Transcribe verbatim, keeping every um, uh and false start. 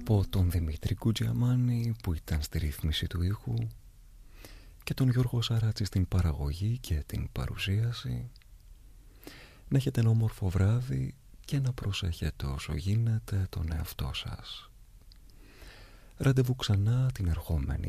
από τον Δημήτρη Κουτζιαμάνη που ήταν στη ρύθμιση του ήχου και τον Γιώργο Σαράτση στην παραγωγή και την παρουσίαση. Να έχετε ένα όμορφο βράδυ και να προσέχετε όσο γίνεται τον εαυτό σας. Ραντεβού ξανά την ερχόμενη